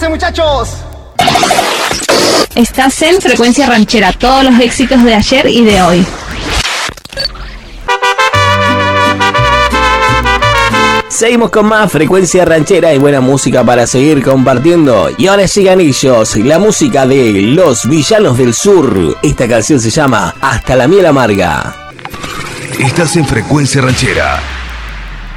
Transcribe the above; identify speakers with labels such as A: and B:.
A: tardes, muchachos.
B: Estás en Frecuencia Ranchera, todos los éxitos de ayer y de hoy.
C: Seguimos con más Frecuencia Ranchera y buena música para seguir compartiendo. Y ahora sigan ellos, la música de Los Villanos del Sur. Esta canción se llama Hasta la Miel Amarga.
D: Estás en Frecuencia Ranchera.